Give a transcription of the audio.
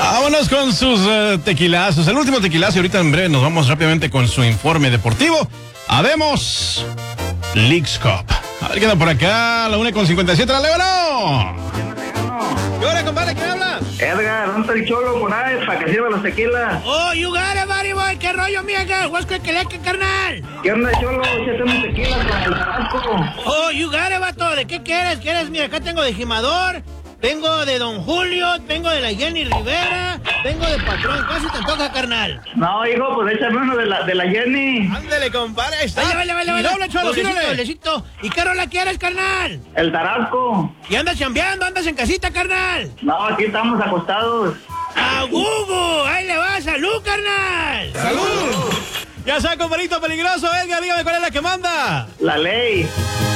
Vámonos con sus tequilazos. El último tequilazo y ahorita en breve nos vamos rápidamente con su informe deportivo. Habemos Leagues Cup. A ver qué anda por acá. La 1:57. ¡La León! ¿Qué hora, compadre? ¿Quién habla? Edgar, ¿dónde está el cholo por ahí para que sirva los tequilas? Oh, you got it, buddy boy. ¿Qué rollo, miega? Huasco que leque, carnal. ¿Qué onda, cholo? Échate unos tequilas para el Tabasco. Oh, you got it, vato. ¿De qué quieres? Mira, acá tengo de Jimador, tengo de Don Julio, tengo de la Jenny Rivera, tengo de Patrón. ¿Cuál se te toca, carnal? No, hijo, pues échame uno de la Jenny. Ándele, compadre. Ahí está. Vale. Doble, cholo, Doblecito. ¿Y qué rola quieres, carnal? El Tarasco. ¿Y andas chambeando? ¿Andas en casita, carnal? No, aquí estamos acostados. ¡A Hugo! ¡Ahí le va! ¡Salud, carnal! ¡Salud! Ya sea, compadrito peligroso, Edgar, dígame cuál es la que manda. La ley.